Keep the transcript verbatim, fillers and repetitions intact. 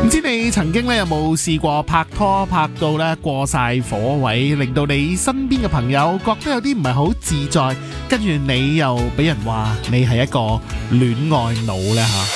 唔知你曾經咧有冇試過拍拖拍到咧過晒火位，令到你身邊嘅朋友覺得有啲唔係好自在，跟住你又俾人話你係一個戀愛腦呢？吓？